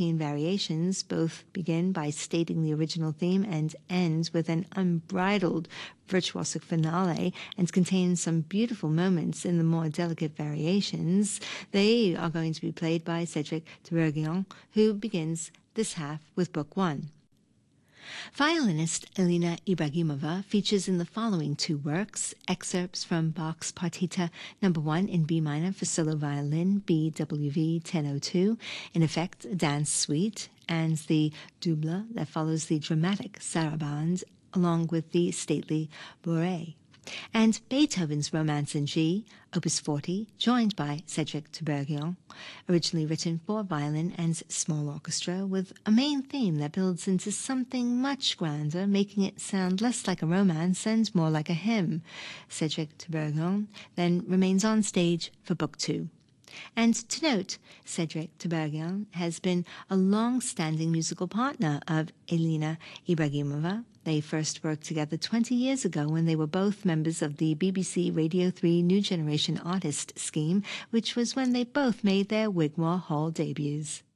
13 variations. Both begin by stating the original theme and ends with an unbridled virtuosic finale, and contain some beautiful moments in the more delicate variations. They are going to be played by Cedric Tiberghien, who begins this half with Book 1. Violinist Elena Ibragimova features in the following two works, excerpts from Bach's Partita No. 1 in B minor for solo violin, BWV 1002, in effect a dance suite, and the double that follows the dramatic sarabande, along with the stately bourrée, and Beethoven's Romance in G, Opus 40, joined by Cedric Tiberghien, originally written for violin and small orchestra, with a main theme that builds into something much grander, making it sound less like a romance and more like a hymn. Cedric Tiberghien then remains on stage for Book 2. And to note, Cedric Tiberghien has been a long-standing musical partner of Elena Ibragimova. They first worked together 20 years ago when they were both members of the BBC Radio 3 New Generation Artist scheme, which was when they both made their Wigmore Hall debuts.